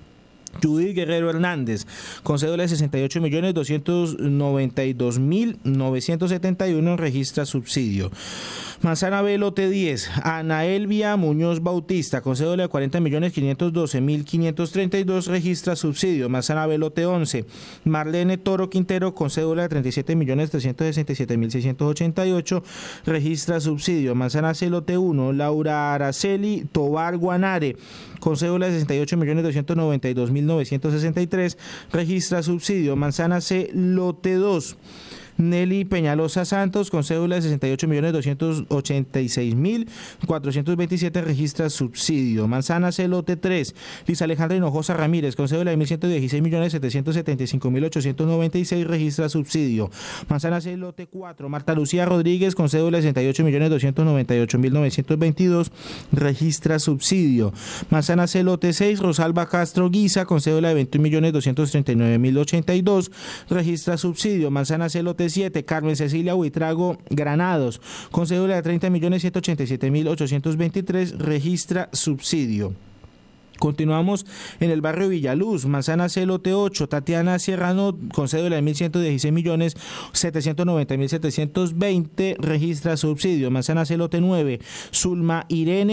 Judith Guerrero Hernández, con cédula de sesenta y ocho millones doscientos noventa y dos mil novecientos setenta y uno, registra subsidio. Manzana B, lote diez, Ana Elvia Muñoz Bautista, con cédula de cuarenta millones quinientos doce mil quinientos treinta y dos, registra subsidio. Manzana B, lote once, Marlene Toro Quintero, con cédula de treinta y siete millones trescientos sesenta y siete mil seiscientos ochenta y ocho, registra subsidio. Manzana C, lote uno, Laura Araceli Tobar Guanare, con cédula de sesenta y ocho millones doscientos noventa y dos mil novecientos sesenta y tres, registra subsidio. Manzana C, lote dos, Nelly Peñalosa Santos, con cédula de sesenta y ocho millones doscientos ochenta y seis mil cuatrocientos veintisiete, registra subsidio. Manzana C, lote tres, Liz Alejandra Hinojosa Ramírez, con cédula de mil ciento dieciséis millones setecientos setenta y cinco mil ochocientos noventa y seis, registra subsidio. Manzana C, lote cuatro, Marta Lucía Rodríguez, con cédula de sesenta y ocho millones doscientos noventa y ocho mil novecientos veintidós, registra subsidio. Manzana C, lote seis, Rosalba Castro Guisa, con cédula de veintiún millones doscientos treinta y nueve mil ochenta y dos, registra subsidio. Manzana C, lote siete, Carmen Cecilia Huitrago Granados, con cédula de treinta millones ciento ochenta y siete mil ochocientos veintitrés, registra subsidio. Continuamos en el barrio Villaluz. Manzana C, lote ocho, Tatiana Sierrano, con cédula de mil ciento dieciséis millones setecientos noventa mil setecientos veinte, registra subsidio. Manzana C, lote nueve, Zulma Irene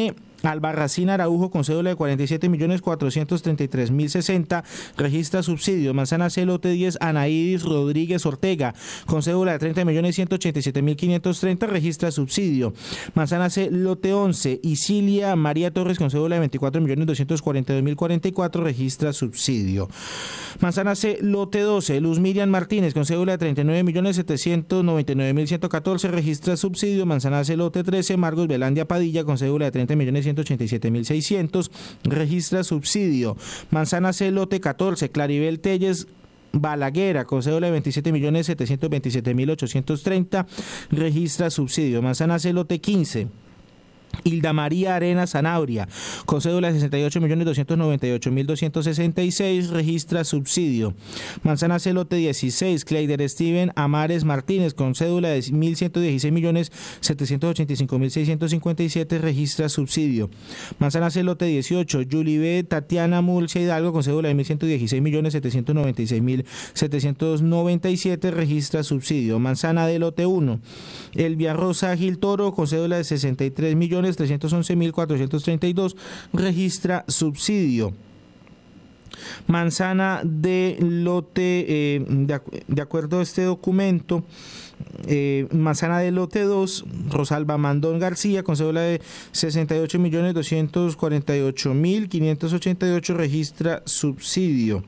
Albarracín Araujo con cédula de cuarenta y siete millones cuatrocientos treinta y tres mil sesenta registra subsidio. Manzana C lote diez Anaídis Rodríguez Ortega con cédula de treinta millones ciento ochenta y siete mil quinientos treinta registra subsidio. Manzana C lote once Isilia María Torres con cédula de veinticuatro millones doscientos cuarenta y dos mil cuarenta y cuatro registra subsidio. Manzana C lote doce Luz Miriam Martínez con cédula de treinta y nueve millones setecientos noventa y nueve mil ciento catorce registra subsidio. Manzana C lote trece Marcos Velandia Padilla con cédula de treinta millones ciento ochenta y siete mil seiscientos registra subsidio. Manzana C lote catorce Claribel Telles Balaguera con cédula de veintisiete millones setecientos veintisiete mil ochocientos treinta registra subsidio. Manzana C lote quince Hilda María Arena Zanabria con cédula de sesenta y ocho millones doscientos noventa y ocho mil doscientos sesenta y seis registra subsidio. Manzana C lote dieciséis Cleider Steven Amares Martínez con cédula de mil ciento dieciséis millones setecientos ochenta y cinco mil seiscientos cincuenta y siete registra subsidio. Manzana C lote dieciocho Julie B Tatiana Mulcia Hidalgo con cédula de mil ciento dieciséis millones setecientos noventa y seis mil setecientos noventa y siete registra subsidio. Manzana D lote uno Elvia Rosa Gil Toro con cédula de sesenta y tres millones trescientos once mil cuatrocientos treinta y dos registra subsidio. Manzana de lote, eh, de, de acuerdo a este documento, eh, manzana de lote dos, Rosalba Mandón García con cédula de sesenta y ocho millones doscientos cuarenta y ocho mil quinientos ochenta y ocho registra subsidio.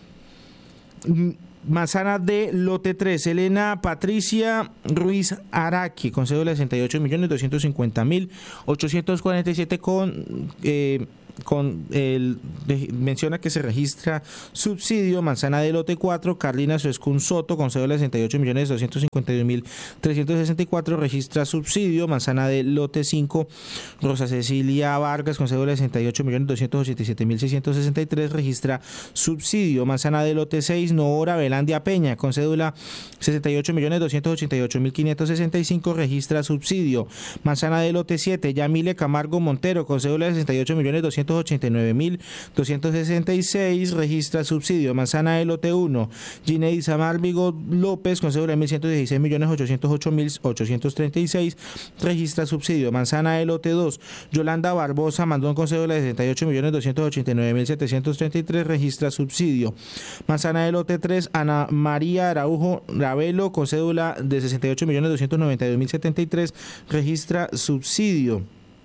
Manzana de lote tres, Elena Patricia Ruiz Araki con cédula de sesenta y ocho millones doscientos cincuenta mil ochocientos cuarenta y siete con eh, con el de, menciona que se registra subsidio. Manzana de lote cuatro, Carlina Suescun Soto con cédula de sesenta y ocho millones doscientos cincuenta y un mil trescientos sesenta y cuatro registra subsidio. Manzana de lote cinco, Rosa Cecilia Vargas con cédula de sesenta y ocho millones doscientos ochenta y siete mil seiscientos sesenta y tres registra subsidio. Manzana de lote seis, Noora Velandia Peña con cédula sesenta y ocho millones doscientos ochenta y ocho mil quinientos sesenta y cinco registra subsidio. Manzana de lote siete, Yamile Camargo Montero con cédula de sesenta y ocho millones doscientos ochenta y nueve mil doscientos sesenta y seis registra subsidio. Manzana de lote uno, Gineid Samar Vigo López con cédula de mil ciento dieciséis millones ochocientos ocho mil ochocientos treinta y seis registra subsidio. Manzana de lote dos, Yolanda Barbosa Mandón con cédula de sesenta y ocho millones doscientos ochenta y nueve mil setecientos treinta y tres registra subsidio. Manzana de lote tres, Ana María Araujo Ravelo con cédula de sesenta y ocho millones doscientos noventa y dos mil setenta y tres registra subsidio.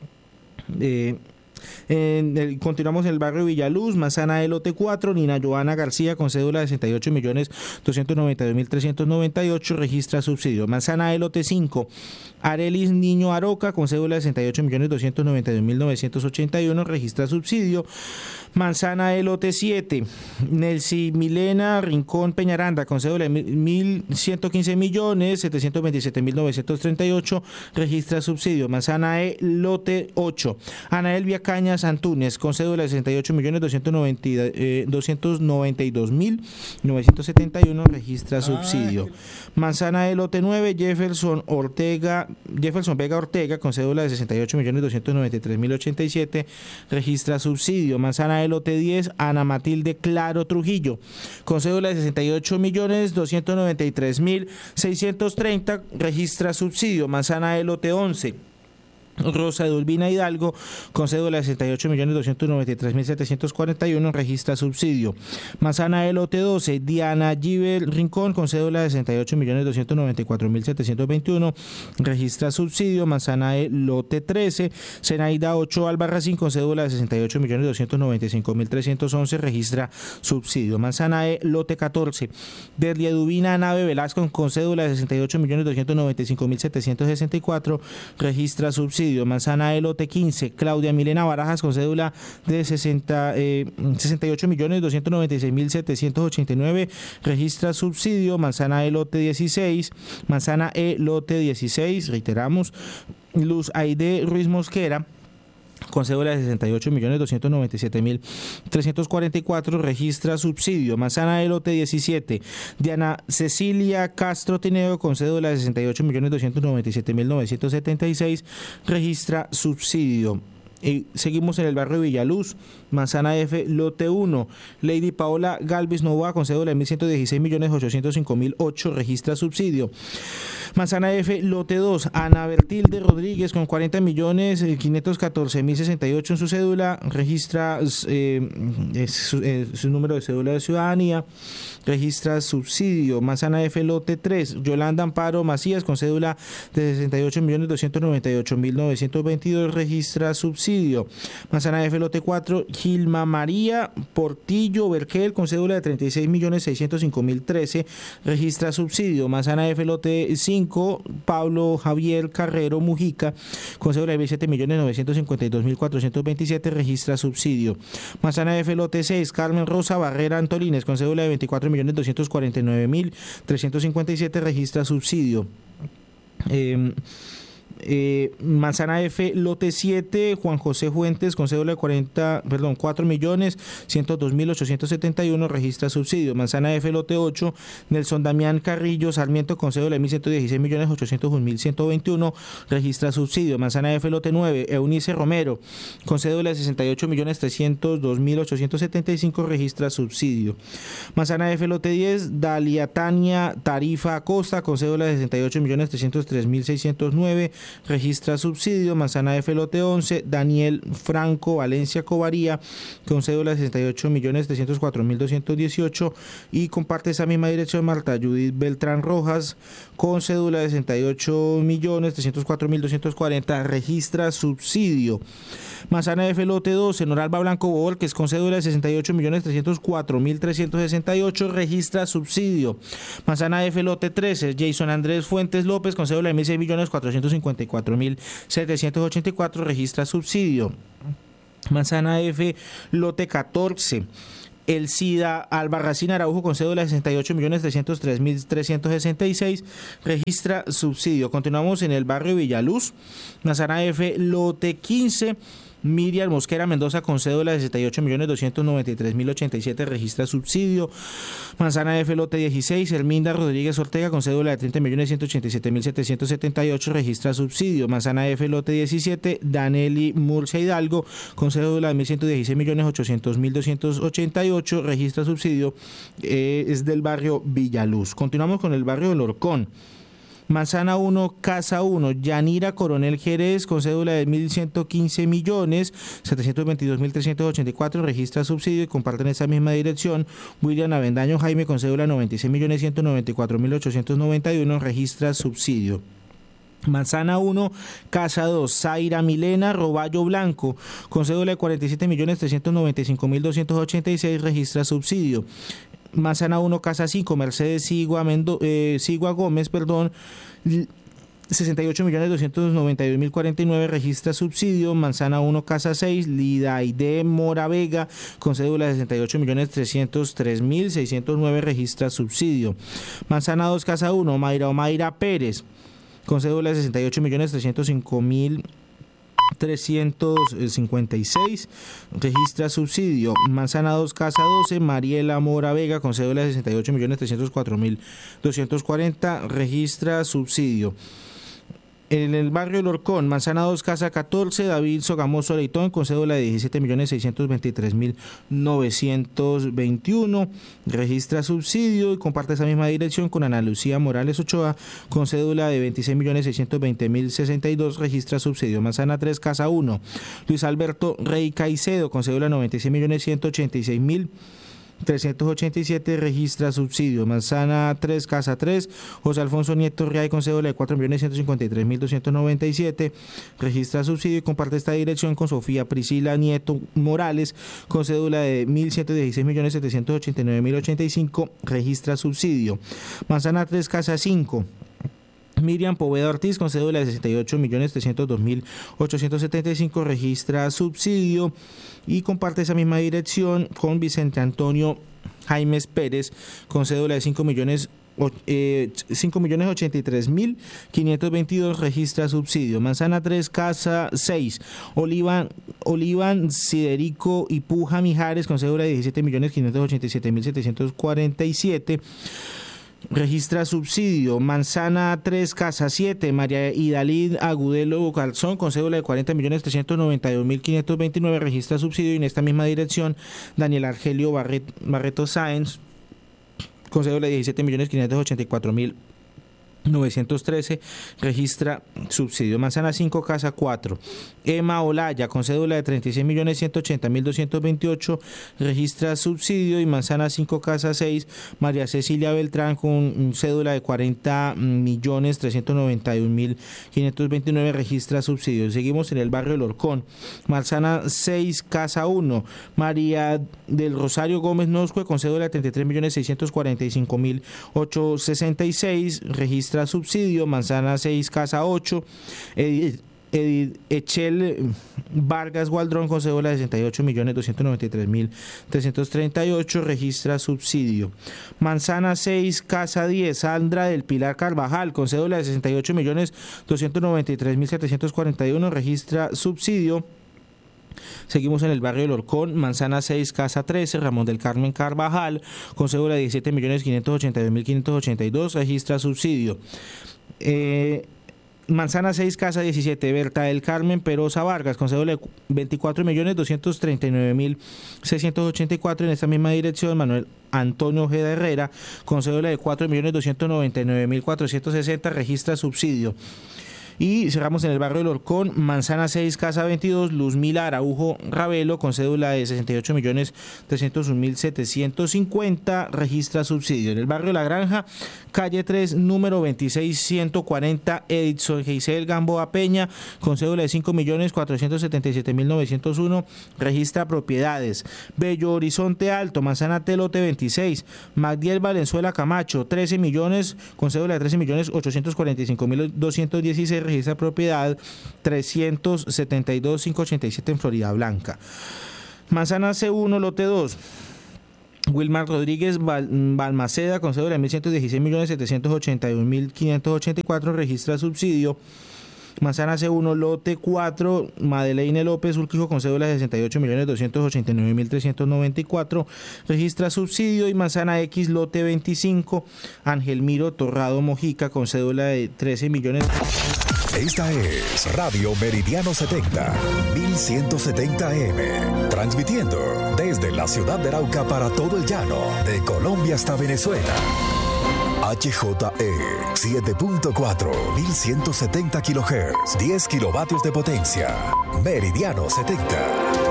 Eh, En el, continuamos en el barrio Villaluz, Manzana de lote cuatro, Nina Joana García con cédula de sesenta y ocho millones doscientos noventa y dos mil trescientos noventa y ocho registra subsidio. Manzana de lote cinco, Arelis Niño Aroca con cédula de sesenta y ocho millones doscientos noventa y dos mil novecientos ochenta y uno registra subsidio. Manzana de lote siete, Nelcy Milena Rincón Peñaranda con cédula de mil ciento quince millones setecientos veintisiete mil novecientos treinta y ocho registra subsidio. Manzana de lote ocho, Ana Elvia Cañas Antúnez con cédula de sesenta y ocho millones doscientos noventa y dos mil novecientos setenta y uno registra subsidio. Manzana de lote nueve, Jefferson Ortega Jefferson Vega Ortega con cédula de sesenta y ocho millones doscientos noventa y tres mil ochenta y siete registra subsidio. Manzana de lote diez, Ana Matilde Claro Trujillo con cédula de sesenta y ocho millones doscientos noventa y tres mil seiscientos treinta registra subsidio. Manzana de lote once, Rosa Edulvina Hidalgo con cédula de sesenta y ocho millones doscientos noventa y tres mil setecientos cuarenta y uno registra subsidio. Manzana de lote doce, Diana Givel Rincón con cédula de sesenta y ocho millones doscientos noventa y cuatro mil setecientos veintiuno registra subsidio. Manzana de lote trece, Zenaida Ochoa Albarracín con cédula de sesenta y ocho millones doscientos noventa y cinco mil trescientos once registra subsidio. Manzana de lote catorce, Derlia Eduvina Nave Velasco con cédula de sesenta y ocho millones doscientos noventa y cinco mil setecientos sesenta y cuatro registra subsidio. Manzana de lote quince, Claudia Milena Barajas con cédula de sesenta, eh, sesenta y ocho millones doscientos noventa y seis mil setecientos ochenta y nueve registra subsidio. Manzana de lote dieciséis, Manzana E lote dieciséis, reiteramos, Luz Aide Ruiz Mosquera con cédula de sesenta y ocho millones doscientos noventa y siete mil trescientos cuarenta y cuatro registra subsidio. Manzana de lote diecisiete, Diana Cecilia Castro Tineo con cédula de sesenta y ocho millones doscientos noventa y siete mil novecientos setenta y seis registra subsidio. Y seguimos en el barrio Villaluz, Manzana F, lote uno, Lady Paola Galvis Novoa con cédula de mil ciento dieciséis millones ochocientos cinco mil ocho registra subsidio. Manzana F, lote dos, Ana Bertilde Rodríguez con cuarenta millones quinientos catorce mil sesenta y ocho en su cédula, registra eh, su, eh, su número de cédula de ciudadanía, registra subsidio. Manzana F, lote tres, Yolanda Amparo Macías con cédula de sesenta y ocho millones doscientos noventa y ocho mil novecientos veintidós, registra subsidio. Manzana F, lote cuatro, Gilma María Portillo Berquel con cédula de treinta y seis millones seiscientos cinco mil trece, registra subsidio. Manzana F, lote cinco, Pablo Javier Carrero Mujica con cédula de veintisiete millones novecientos cincuenta y dos mil cuatrocientos veintisiete, registra subsidio. Manzana F, lote seis, Carmen Rosa Barrera Antolines con cédula de veinticuatro millones doscientos cuarenta y nueve mil trescientos cincuenta y siete, registra subsidio. Eh, Eh, Manzana F, lote siete, Juan José Fuentes con cédula de cuarenta, perdón, cuatro millones ciento dos mil ochocientos setenta y uno, registra subsidio. Manzana F, lote ocho, Nelson Damián Carrillo Sarmiento con cédula de mil ciento dieciséis millones ochocientos un mil ciento veintiuno, registra subsidio. Manzana F, lote nueve, Eunice Romero con cédula de sesenta y ocho millones trescientos dos mil ochocientos setenta y cinco, registra subsidio. Manzana F, lote diez, Dalia Tania Tarifa Acosta con cédula de sesenta y ocho millones trescientos tres mil seiscientos nueve, registra subsidio. Manzana F, lote once, Daniel Franco Valencia Covaría con cédula de sesenta y ocho millones trescientos cuatro mil doscientos dieciocho, y comparte esa misma dirección Marta Judith Beltrán Rojas con cédula de sesenta y ocho millones trescientos cuatro mil doscientos cuarenta, registra subsidio. Manzana F, lote doce, Noralba Blanco Borges con cédula de sesenta y ocho millones trescientos cuatro mil trescientos sesenta y ocho, registra subsidio. Manzana F, lote trece, Jason Andrés Fuentes López con cédula de mil seis millones cuatrocientos cincuenta y cuatro mil setecientos ochenta y cuatro, registra subsidio. Manzana F, lote catorce, El Cida Albarracín Araujo con cédula de sesenta y ocho millones trescientos tres mil trescientos sesenta y seis, registra subsidio. Continuamos en el barrio Villaluz. Manzana F, lote quince, Miriam Mosquera Mendoza con cédula de sesenta y ocho millones doscientos noventa y tres mil ochenta y siete, registra subsidio. Manzana F, lote dieciséis, Herminda Rodríguez Ortega con cédula de treinta millones ciento ochenta y siete mil setecientos setenta y ocho, registra subsidio. Manzana F, lote diecisiete, Daneli Murcia Hidalgo con cédula de mil ciento dieciséis millones ochocientos mil doscientos ochenta y ocho, registra subsidio. Eh, es del barrio Villaluz. Continuamos con el barrio del Orcón. Manzana uno, Casa uno, Yanira Coronel Jerez con cédula de mil ciento quince millones setecientos veintidós mil trescientos ochenta y cuatro, registra subsidio, y comparten esa misma dirección William Avendaño Jaime con cédula de noventa y seis millones ciento noventa y cuatro mil ochocientos noventa y uno, registra subsidio. Manzana uno, Casa dos, Zaira Milena Roballo Blanco con cédula de cuarenta y siete millones trescientos noventa y cinco mil doscientos ochenta y seis, registra subsidio. Manzana uno, Casa cinco, Mercedes Sigua, Mendo, eh, Sigua Gómez, perdón, sesenta y ocho millones doscientos noventa y dos mil cuarenta y nueve, registra subsidio. Manzana uno, Casa seis, Lidaide Mora Vega con cédula de sesenta y ocho millones trescientos tres mil seiscientos nueve, registra subsidio. Manzana dos, Casa uno, Mayra Omaira Pérez con cédula de sesenta y ocho millones trescientos cinco mil trescientos cincuenta y seis, registra subsidio. Manzana dos, Casa doce, Mariela Mora Vega con cédula de sesenta y ocho millones trescientos cuatro mil doscientos cuarenta, registra subsidio. En el barrio El Orcón, Manzana dos, Casa catorce, David Sogamoso Leitón con cédula de diecisiete millones seiscientos veintitrés mil novecientos veintiuno, registra subsidio, y comparte esa misma dirección con Ana Lucía Morales Ochoa con cédula de veintiséis millones seiscientos veinte mil sesenta y dos, registra subsidio. Manzana tres, Casa uno, Luis Alberto Rey Caicedo con cédula de noventa y seis millones ciento ochenta y seis mil trescientos ochenta y siete, registra subsidio. Manzana tres, Casa tres, José Alfonso Nieto Riay con cédula de cuatro millones ciento cincuenta y tres mil doscientos noventa y siete, registra subsidio, y comparte esta dirección con Sofía Priscila Nieto Morales con cédula de mil ciento dieciséis millones setecientos ochenta y nueve mil ochenta y cinco, registra subsidio. Manzana tres, Casa cinco, Miriam Poveda Ortiz con cédula de sesenta y ocho millones trescientos dos mil ochocientos setenta y cinco, registra subsidio, y comparte esa misma dirección con Vicente Antonio Jaimes Pérez con cédula de cinco millones cinco millones ochenta y tres mil quinientos veintidós, registra subsidio. Manzana tres, Casa seis, Olivan, Olivan Siderico y Puja Mijares con cédula de diecisiete millones quinientos ochenta y siete mil setecientos cuarenta y siete, registra subsidio. Manzana tres, Casa siete, María Idalid Agudelo Calzón con cédula de cuarenta millones trescientos noventa y dos mil quinientos veintinueve, registra subsidio, y en esta misma dirección Daniel Argelio Barret, Barreto Sáenz con cédula de diecisiete millones quinientos ochenta y cuatro mil novecientos trece registra subsidio. Manzana cinco, casa cuatro. Emma Olaya, con cédula de treinta y seis millones ciento ochenta mil doscientos veintiocho, registra subsidio. Y Manzana cinco, casa seis, María Cecilia Beltrán, con cédula de cuarenta millones trescientos noventa y un mil quinientos veintinueve, registra subsidio. Seguimos en el barrio El Horcón. Manzana seis, casa uno, María del Rosario Gómez Noscue, con cédula de treinta y tres millones seiscientos cuarenta y cinco mil ochocientos sesenta y seis, registra subsidio. Manzana seis, casa ocho, Edith, Edith Echel Vargas Gualdrón, con cédula de sesenta y ocho millones doscientos noventa y tres mil trescientos treinta y ocho, registra subsidio. Manzana seis, casa diez, Sandra del Pilar Carvajal, con cédula de sesenta y ocho millones doscientos noventa y tres mil setecientos cuarenta y uno, registra subsidio. Seguimos en el barrio El Horcón. Manzana seis, casa trece, Ramón del Carmen Carvajal, con cédula de diecisiete millones quinientos ochenta y dos mil quinientos ochenta y dos, registra subsidio. Eh, Manzana seis, casa diecisiete, Berta del Carmen Perosa Vargas, con cédula de veinticuatro millones doscientos treinta y nueve mil seiscientos ochenta y cuatro. En esta misma dirección, Manuel Antonio Ojeda Herrera, con cédula de cuatro millones doscientos noventa y nueve mil cuatrocientos sesenta, registra subsidio. Y cerramos en el barrio El Horcón. Manzana seis, casa veintidós, Luzmila Araujo Ravelo, con cédula de sesenta y ocho millones trescientos un mil setecientos cincuenta, registra subsidio. En el barrio La Granja, calle tres, número veintiséis ciento cuarenta, Edson Geisel Gamboa Peña, con cédula de cinco millones cuatrocientos setenta y siete mil novecientos uno, registra propiedades. Bello Horizonte Alto, Manzana Telote veintiséis, Magdiel Valenzuela Camacho, trece millones, con cédula de trece millones ochocientos cuarenta y cinco mil doscientos dieciséis, registra propiedad. Trescientos setenta y dos mil quinientos ochenta y siete en Florida Blanca. Manzana C uno, lote dos, Wilmar Rodríguez Bal- Balmaceda, con cédula de mil ciento dieciséis millones setecientos ochenta y un mil quinientos ochenta y cuatro, registra subsidio. Manzana C uno, lote cuatro, Madeleine López Urquijo, con cédula de sesenta y ocho millones doscientos ochenta y nueve mil trescientos noventa y cuatro, registra subsidio. Y Manzana X, lote veinticinco, Ángel Miro Torrado Mojica, con cédula de trece millones. Esta es Radio Meridiano setenta, mil ciento setenta A M, transmitiendo desde la ciudad de Arauca para todo el llano, de Colombia hasta Venezuela. H J E siete punto cuatro, mil ciento setenta kilohertz, diez kilovatios de potencia. Meridiano setenta.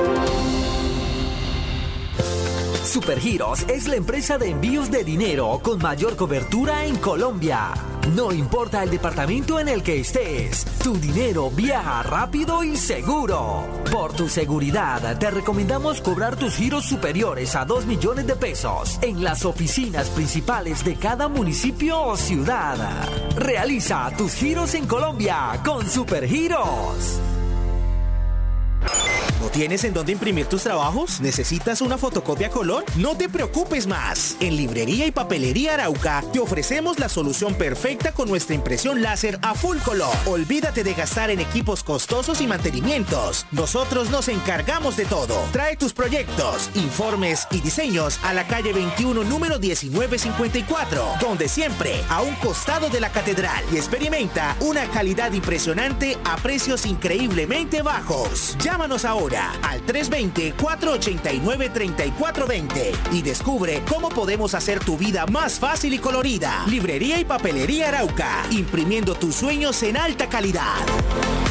Supergiros es la empresa de envíos de dinero con mayor cobertura en Colombia. No importa el departamento en el que estés, tu dinero viaja rápido y seguro. Por tu seguridad, te recomendamos cobrar tus giros superiores a dos millones de pesos en las oficinas principales de cada municipio o ciudad. Realiza tus giros en Colombia con Supergiros. ¿No tienes en dónde imprimir tus trabajos? ¿Necesitas una fotocopia a color? No te preocupes más. En Librería y Papelería Arauca te ofrecemos la solución perfecta con nuestra impresión láser a full color. Olvídate de gastar en equipos costosos y mantenimientos. Nosotros nos encargamos de todo. Trae tus proyectos, informes y diseños a la calle veintiuno, número diecinueve cincuenta y cuatro, donde siempre a un costado de la catedral, y experimenta una calidad impresionante a precios increíblemente bajos. Llámanos ahora al tres dos cero, cuatro ocho nueve, tres cuatro dos cero y descubre cómo podemos hacer tu vida más fácil y colorida. Librería y Papelería Arauca, imprimiendo tus sueños en alta calidad.